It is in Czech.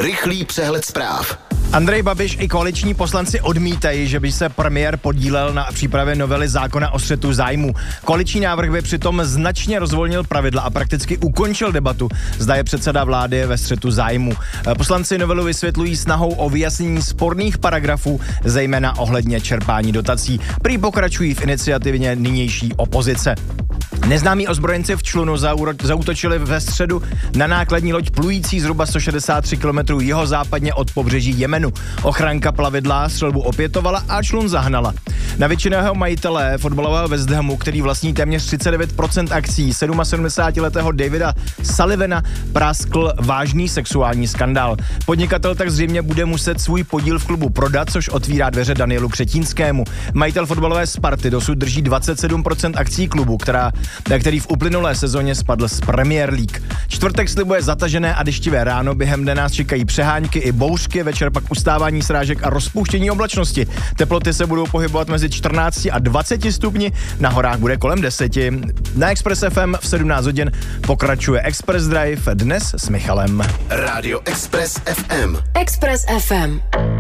Rychlý přehled zpráv. Andrej Babiš i koaliční poslanci odmítají, že by se premiér podílel na přípravě novely zákona o střetu zájmů. Koaliční návrh by přitom značně rozvolnil pravidla a prakticky ukončil debatu, zda je předseda vlády ve střetu zájmů. Poslanci novelu vysvětlují snahou o vyjasnění sporných paragrafů, zejména ohledně čerpání dotací. Prý pokračují v iniciativě nynější opozice. Neznámí ozbrojenci v Člunu zaútočili ve středu na nákladní loď plující zhruba 163 km jihozápadně od pobřeží Jemenu. Ochranka plavidla střelbu opětovala a člun zahnala. Na většinového majitele fotbalového West Hamu, který vlastní téměř 39% akcí, 77letého Davida Sullivana, praskl vážný sexuální skandál. Podnikatel tak zřejmě bude muset svůj podíl v klubu prodat, což otvírá dveře Danielu Křetínskému. Majitel fotbalové Sparty dosud drží 27% akcí klubu, který v uplynulé sezóně spadl z Premier League. Čtvrtek slibuje zatažené a deštivé ráno, během dne nás čekají přehánky i bouřky, večer pak ustávání srážek a rozpouštění oblačnosti. Teploty se budou pohybovat mezi 14 a 20 stupni, na horách bude kolem 10. Na Express FM v 17 hodin pokračuje Express Drive, dnes s Michalem. Rádio Express FM. Express FM.